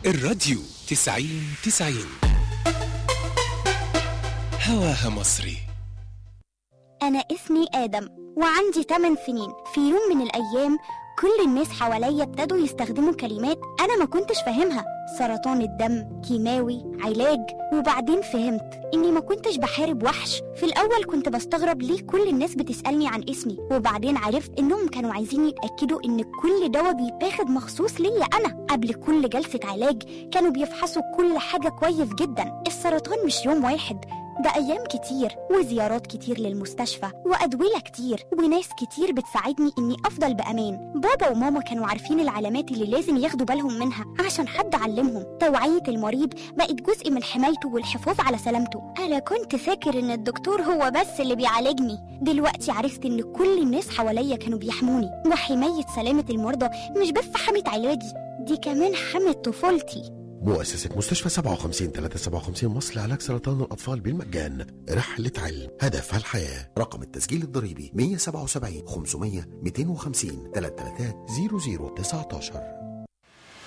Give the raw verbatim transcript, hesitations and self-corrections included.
الراديو تسعين تسعين هواها مصري. أنا اسمي آدم وعندي ثمان سنين. في يوم من الأيام كل الناس حواليا ابتدوا يستخدموا كلمات أنا ما كنتش فاهمها: سرطان الدم، كيماوي، علاج. وبعدين فهمت إني ما كنتش بحارب وحش. في الأول كنت بستغرب ليه كل الناس بتسألني عن اسمي، وبعدين عرفت إنهم كانوا عايزين يتأكدوا إن كل دواء بيتاخد مخصوص ليا أنا. قبل كل جلسة علاج كانوا بيفحصوا كل حاجة كويس جدا. السرطان مش يوم واحد، ده أيام كتير وزيارات كتير للمستشفى وأدوية كتير وناس كتير بتساعدني إني أفضل بأمان. بابا وماما كانوا عارفين العلامات اللي لازم ياخدوا بالهم منها عشان حد علمهم. توعية المريض بقت جزء من حمايته والحفاظ على سلامته. أنا كنت فاكر إن الدكتور هو بس اللي بيعالجني، دلوقتي عرفت إن كل الناس حواليا كانوا بيحموني. وحماية سلامة المرضى مش بس حماية علاجي، دي كمان حماية طفولتي. مؤسسة مستشفى سبعة وخمسين ثلاثمائة وسبعة وخمسين مصر لعلاج سرطان الأطفال بالمجان. رحلة علم هدفها الحياة. رقم التسجيل الضريبي مية وسبعة وسبعين خمسمية مئتين وخمسين ثلاثة ثلاثة صفر صفر تسعة عشر.